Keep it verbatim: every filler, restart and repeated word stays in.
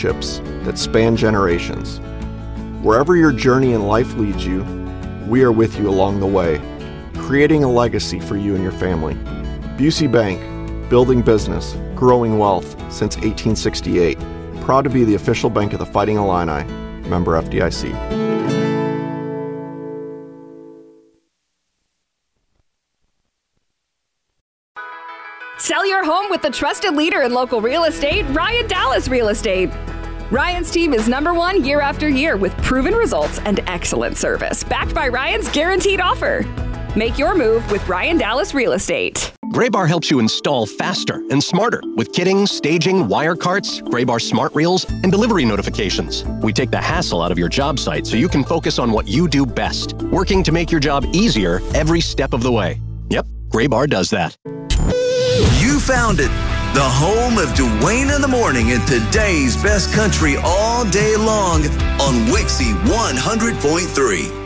relationships that span generations. Wherever your journey in life leads you, we are with you along the way, creating a legacy for you and your family. Busey Bank, building business, growing wealth since eighteen sixty-eight. Proud to be the official bank of the Fighting Illini. Member F D I C. Sell your home with the trusted leader in local real estate, Ryan Dallas Real Estate. Ryan's team is number one year after year with proven results and excellent service, backed by Ryan's guaranteed offer. Make your move with Ryan Dallas Real Estate. Graybar helps you install faster and smarter with kitting, staging, wire carts, Graybar smart reels, and delivery notifications. We take the hassle out of your job site so you can focus on what you do best, working to make your job easier every step of the way. Yep, Graybar does that. You found it. The home of Dwayne in the Morning and today's best country all day long on Wixie one hundred point three.